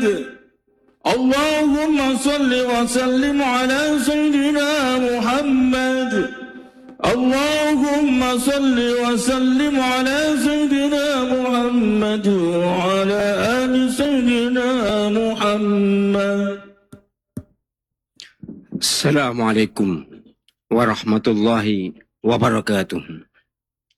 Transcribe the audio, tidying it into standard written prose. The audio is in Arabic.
اللهم صل وسلم على سيدنا محمد. اللهم صل وسلم على سيدنا محمد وعلى آل سيدنا محمد. السلام عليكم ورحمة الله وبركاته.